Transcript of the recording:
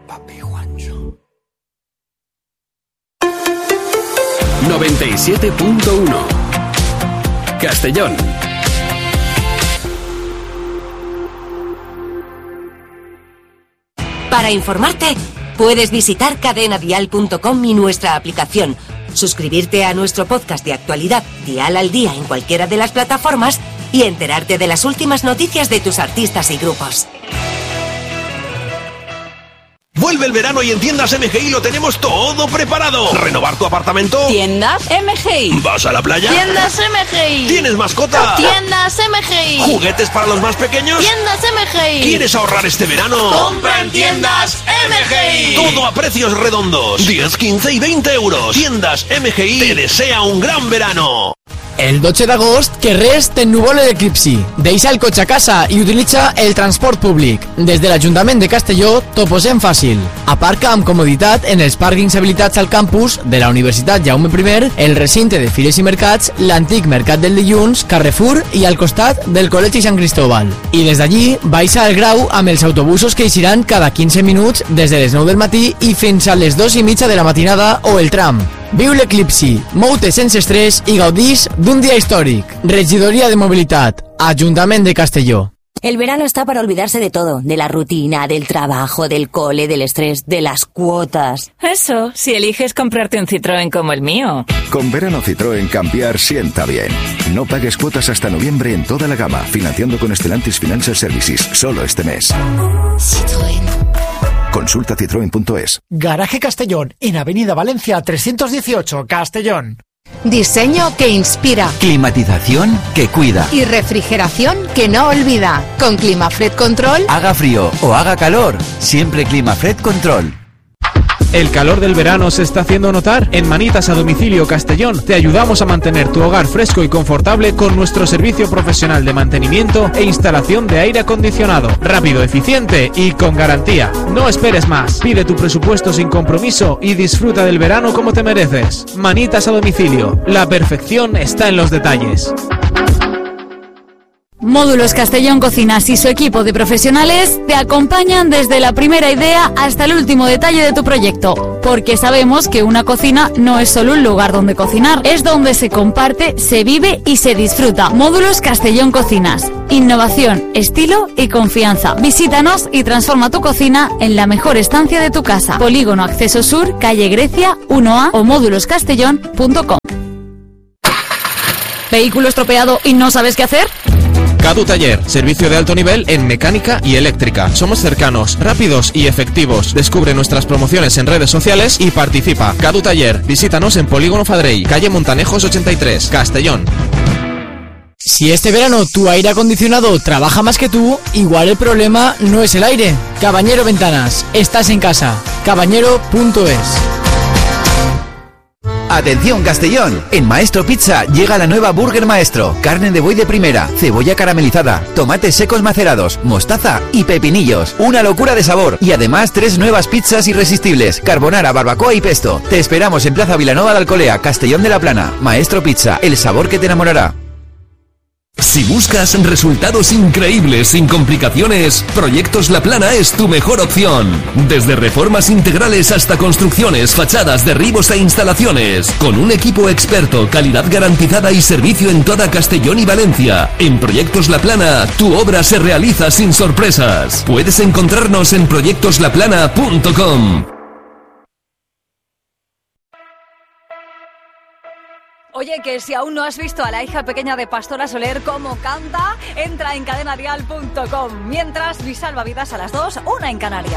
Papi Juancho. 97.1 Castellón. Para informarte, puedes visitar cadenadial.com y nuestra aplicación, suscribirte a nuestro podcast de actualidad Dial al Día en cualquiera de las plataformas y enterarte de las últimas noticias de tus artistas y grupos. Vuelve el verano y en Tiendas MGI lo tenemos todo preparado. ¿Renovar tu apartamento? Tiendas MGI. ¿Vas a la playa? Tiendas MGI. ¿Tienes mascota? Tiendas MGI. ¿Juguetes para los más pequeños? Tiendas MGI. ¿Quieres ahorrar este verano? ¡Compra en Tiendas MGI! Todo a precios redondos. 10, 15 y 20 euros. Tiendas MGI te desea un gran verano. El 12 d'agost, que res t'ennuvole l'eclipsi. Deixa el cotxe a casa i utilitza el transport públic. Des de l'Ajuntament de Castelló t'ho posem fàcil. Aparca amb comoditat en els pàrquings habilitats al campus de la Universitat Jaume I, el recinte de Fires i Mercats, l'antic Mercat del Dilluns, Carrefour i al costat del Col·legi Sant Cristóbal. I des d'allí baixa al Grau amb els autobusos que eixiran cada 15 minuts des de les 9 del matí i fins a les 2:30 de la matinada o el tram. Viu l'eclipsi, mou-te sense estrès i gaudís d'un dia històric. Regidoria de Mobilitat, Ajuntament de Castelló. El verano está para olvidarse de todo, de la rutina, del trabajo, del cole, del estrés, de las cuotas. Eso, si eliges comprarte un Citroën como el mío. Con verano Citroën cambiar sienta bien. No pagues cuotas hasta noviembre en toda la gama, financiando con Stellantis Financial Services, solo este mes. Citroën. Consulta citroen.es. Garaje Castellón, en Avenida Valencia 318, Castellón. Diseño que inspira. Climatización que cuida. Y refrigeración que no olvida. Con Climafred Control. Haga frío o haga calor, siempre Climafred Control. ¿El calor del verano se está haciendo notar? En Manitas a Domicilio Castellón te ayudamos a mantener tu hogar fresco y confortable con nuestro servicio profesional de mantenimiento e instalación de aire acondicionado. Rápido, eficiente y con garantía. No esperes más. Pide tu presupuesto sin compromiso y disfruta del verano como te mereces. Manitas a Domicilio. La perfección está en los detalles. Módulos Castellón Cocinas y su equipo de profesionales te acompañan desde la primera idea hasta el último detalle de tu proyecto, porque sabemos que una cocina no es solo un lugar donde cocinar, es donde se comparte, se vive y se disfruta. Módulos Castellón Cocinas. Innovación, estilo y confianza. Visítanos y transforma tu cocina en la mejor estancia de tu casa. Polígono Acceso Sur, calle Grecia, 1A o móduloscastellón.com. ¿Vehículo estropeado y no sabes qué hacer? Cadu Taller, servicio de alto nivel en mecánica y eléctrica. Somos cercanos, rápidos y efectivos. Descubre nuestras promociones en redes sociales y participa. Cadu Taller, visítanos en Polígono Fadrey, calle Montanejos 83, Castellón. Si este verano tu aire acondicionado trabaja más que tú, igual el problema no es el aire. Cabañero Ventanas, estás en casa. Cabañero.es. Atención Castellón, en Maestro Pizza llega la nueva Burger Maestro, carne de buey de primera, cebolla caramelizada, tomates secos macerados, mostaza y pepinillos, una locura de sabor y además 3 nuevas pizzas irresistibles, carbonara, barbacoa y pesto. Te esperamos en Plaza Vilanova de Alcolea, Castellón de la Plana. Maestro Pizza, el sabor que te enamorará. Si buscas resultados increíbles sin complicaciones, Proyectos La Plana es tu mejor opción. Desde reformas integrales hasta construcciones, fachadas, derribos e instalaciones. Con un equipo experto, calidad garantizada y servicio en toda Castellón y Valencia. En Proyectos La Plana, tu obra se realiza sin sorpresas. Puedes encontrarnos en proyectoslaplana.com. Oye, que si aún no has visto a la hija pequeña de Pastora Soler cómo canta, entra en cadenadial.com. Mientras, mi salvavidas a las 2, 1 en Canarias.